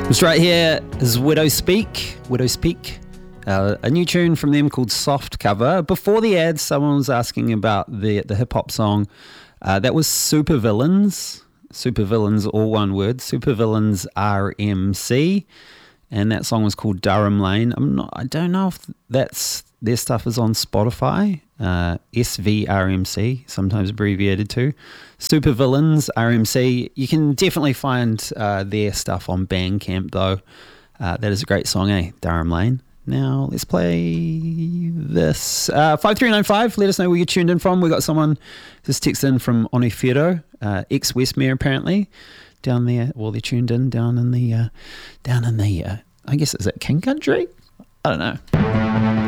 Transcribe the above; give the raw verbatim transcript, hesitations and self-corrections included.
This right here is Widow Speak. Widow Speak. Uh, a new tune from them called Soft Cover. Before the ad, someone was asking about the the hip hop song. Uh, that was Supervillains. Supervillains, all one word. Supervillains R M C. And that song was called Durham Lane. I'm not. I don't know if that's their stuff is on Spotify. Uh, S V R M C, sometimes abbreviated to. Supervillains R M C. You can definitely find uh, their stuff on Bandcamp, though. Uh, that is a great song, eh? Durham Lane. Now let's play this. Uh, five three nine five. Let us know where you're tuned in from. We got someone just texted in from Onefero, uh, ex Westmere apparently, down there. Well, they're tuned in down in the, uh, down in the. Uh, I guess is it King Country? I don't know.